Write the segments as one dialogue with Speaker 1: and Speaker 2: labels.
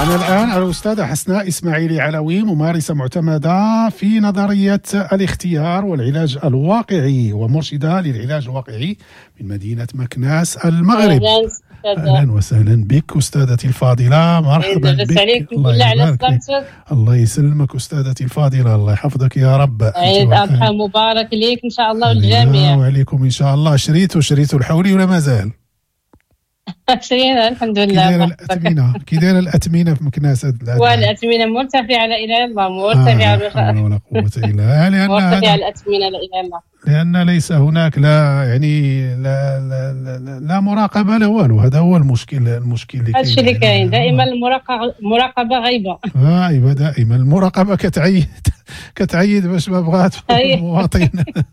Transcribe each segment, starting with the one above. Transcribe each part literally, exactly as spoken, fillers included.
Speaker 1: معنا الآن الأستاذة حسناء إسماعيلي علوي، ممارسة معتمدة في نظرية الاختيار والعلاج الواقعي ومرشدة للعلاج الواقعي من مدينة مكناس المغرب. أهلا وسهلا بك أستاذتي الفاضلة، مرحبا بك.
Speaker 2: الله يسلمك.
Speaker 1: الله يسلمك أستاذتي الفاضلة، الله يحفظك يا رب.
Speaker 2: عيد أضحى مبارك ليك إن شاء الله والجميع.
Speaker 1: وعليكم إن شاء الله. شريت وشريت الحولي ولا مازال؟
Speaker 2: شرينا الحمد لله.
Speaker 1: كي دايره الأثمنة كي دايره الأثمنة في مكناس؟
Speaker 2: والأثمنة مرتفعة لا إله إلا الله، مرتفعة
Speaker 1: لا حول ولا قوة إلا بالله.
Speaker 2: مرتفعة الأثمنة لا إله إلا الله،
Speaker 1: لأن ليس هناك لا يعني لا لا لا, لا مراقبة لا والو. هذا هو المشكل المشكل اللي
Speaker 2: كاين. هذا الشيء اللي كاين دائما، المراقبة المراقبة غايبة.
Speaker 1: غايبة دائما. المراقبة كتعيد كتعيد باش ما بغات المواطن.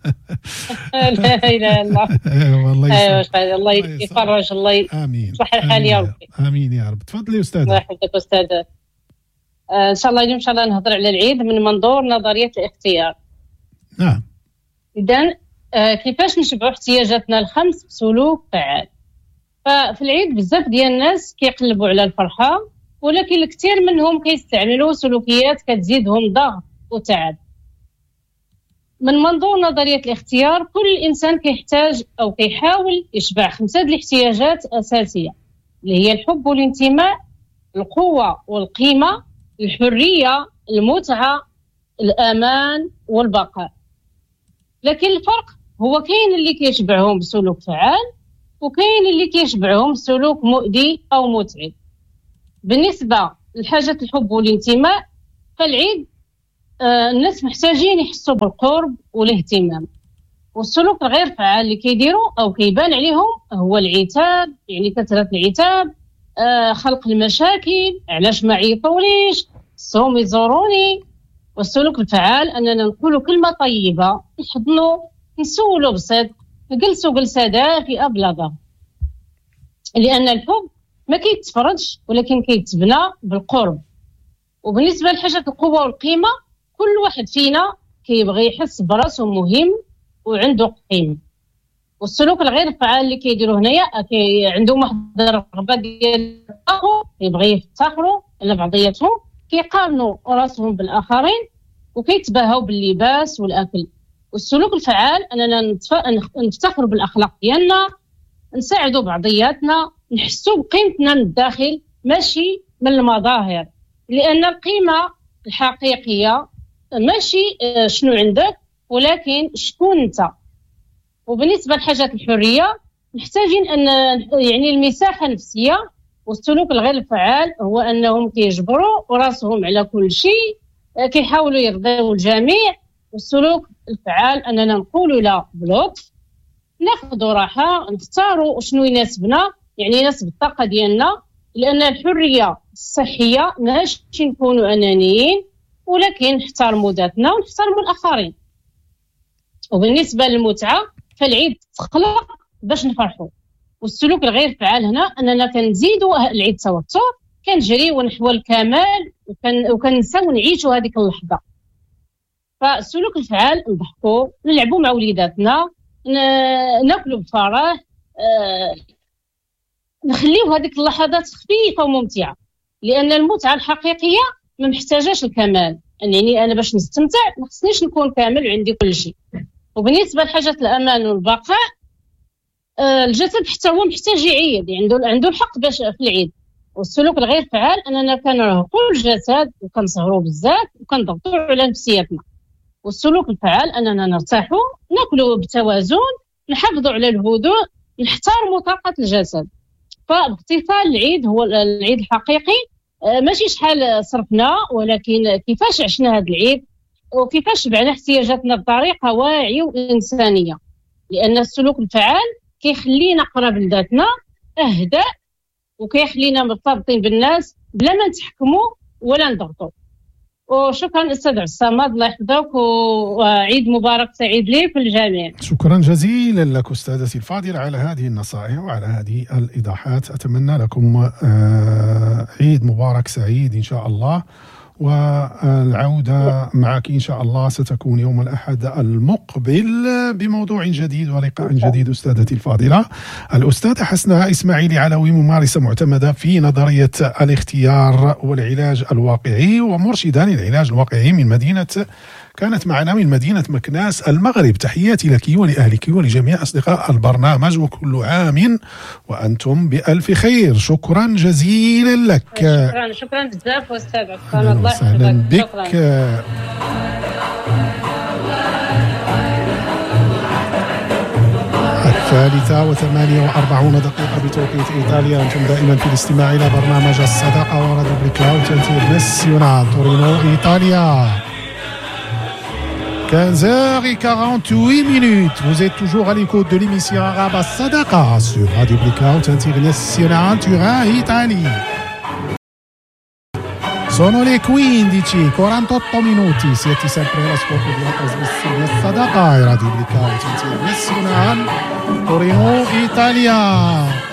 Speaker 2: لا إله إلا الله.
Speaker 1: والله
Speaker 2: أيوة الله يفرج، الله يصلح الحال يا ربي.
Speaker 1: آمين يا رب. تفضلي أستاذة.
Speaker 2: الله يحفظك أستاذة. إن شاء الله اليوم إن شاء الله نهضر على العيد من منظور نظرية الاختيار.
Speaker 1: نعم.
Speaker 2: إذن آه كيفاش نشبعوا احتياجاتنا الخمس بسلوك فعال. ففي العيد بزاف ديال الناس كيقلبوا على الفرحة، ولكن الكثير منهم كيستعملوا سلوكيات كتزيدهم ضغط وتعب. من منظور نظرية الاختيار، كل إنسان كيحتاج أو كيحاول يشبع خمسة الاحتياجات أساسية، اللي هي الحب والانتماء، القوة والقيمة، الحرية، المتعة، الأمان والبقاء. لكن الفرق هو كاين اللي كيشبعهم بسلوك فعال، وكاين اللي كيشبعهم بسلوك مؤذي أو متعب. بالنسبة لحاجة الحب والانتماء، فالعيد آه الناس محتاجين يحسوا بالقرب والاهتمام. والسلوك الغير فعال اللي كيديروا أو كيبان عليهم هو العتاب، يعني كثرة العتاب، آه خلق المشاكل، علاش ما عيطوليش، صوم يزوروني. والسلوك الفعال أننا نقولوا كلمة طيبة، نحضنوا، نسولوا بصدق، نجلسوا جلسة دافئة بلا ضغط. لأن الحب ما كيتفرضش ولكن كيتبنى بالقرب. وبالنسبة لحاجة القوة والقيمة، كل واحد فينا كيبغي يحس براسه مهم وعنده قيمة. والسلوك الغير فعال اللي كيديروه هنايا كي عندهم واحد الرغبة ديال التفاخر، كيبغيو يفتخروا على بعضياتهم، كيقارنوا راسهم بالآخرين، وكيتباهوا باللباس والأكل. والسلوك الفعال أننا نفتخروا بالأخلاق ديالنا، نساعدوا بعضياتنا، نحسوا بقيمتنا من الداخل ماشي من المظاهر. لأن القيمة الحقيقية ماشي شنو عندك ولكن شكون أنت. وبالنسبة لحاجات الحرية، محتاجين أن يعني المساحة النفسية. والسلوك الغير فعال هو أنهم كيجبروا راسهم على كل شيء، كيحاولوا يرضوا الجميع. والسلوك الفعال أننا نقولوا لا بلطف، ناخذوا راحة، نختاروا شنو يناسبنا، يعني يناسب الطاقة ديالنا. لأن الحرية الصحية ماشي نكونوا أنانيين، ولكن نحترموا ذاتنا ونحترموا الآخرين. وبالنسبة للمتعة، فالعيد تخلق باش نفرحوا. والسلوك الغير فعال هنا أننا كنزيدوا العيد توتر، كنجريو نحو الكمال وكن وكنساو نعيشوا هذيك اللحظة. فالسلوك الفعال نضحكوا، نلعبوا مع وليداتنا، ناكلوا بفرح، أه نخليو هذيك اللحظات خفيفة وممتعة. لأن المتعة الحقيقية ما محتاجاش الكمال، يعني أنا باش نستمتع ما خصنيش نكون كامل وعندي كل شيء. وبالنسبة لحاجة الأمان والبقاء، أه الجسد حتى هو محتاج يعيد، يعني عنده عنده الحق باش في العيد. والسلوك الغير فعال أننا كنرهقوا الجسد وكنسهروا بزاف وكنضغطوا على نفسيتنا. والسلوك الفعال أننا نرتاحوا، ناكلوا بتوازن، نحافظوا على الهدوء، نحترموا طاقة الجسد. فباختصار العيد هو العيد الحقيقي ماشي شحال صرفنا، ولكن كيفاش عشنا هذا العيد وكيفاش شبعنا احتياجاتنا بطريقة واعية وإنسانية. لأن السلوك الفعال كيخلينا قراب لذاتنا، أهدى، وكيخلينا مرتبطين بالناس بلا ما نتحكموا ولا نضغطوا. وشكرا أستاذ عصام، الله يحفظك، وعيد مبارك سعيد ليك وللجميع.
Speaker 1: شكرا جزيلا لك أستاذتي الفاضلة على هذه النصائح وعلى هذه الإيضاحات. أتمنى لكم عيد مبارك سعيد إن شاء الله، والعودة معك إن شاء الله ستكون يوم الأحد المقبل بموضوع جديد ولقاء جديد. أستاذتي الفاضلة الأستاذة حسناء إسماعيلي علوي، ممارسة معتمدة في نظرية الاختيار والعلاج الواقعي ومرشدة للعلاج الواقعي من مدينة كانت معنا من مدينة مكناس المغرب. تحياتي لك ولأهلك ولجميع أصدقاء البرنامج، وكل عام وأنتم بألف خير. شكرا جزيلا لك.
Speaker 2: شكرا شكرا بزاف أستاذ عفان، الله
Speaker 1: يحفظك. بك. الثالثة وثمانية وأربعون دقيقة بتوقيت إيطاليا. أنتم دائما في الاستماع إلى برنامج الصداقة وراديو بليكاوت انترناسيونال تورينو إيطاليا. quinze heures quarante-huit minutes. Vous êtes toujours à l'écoute de l'émission arabe Sadaqa sur Radio Blackout International Turin, Italie. Sono le quindici e quarantotto minuti. Siete sempre all'ascolto di una trasmissione Sadaqa e Radio Blackout International Torino, Italia.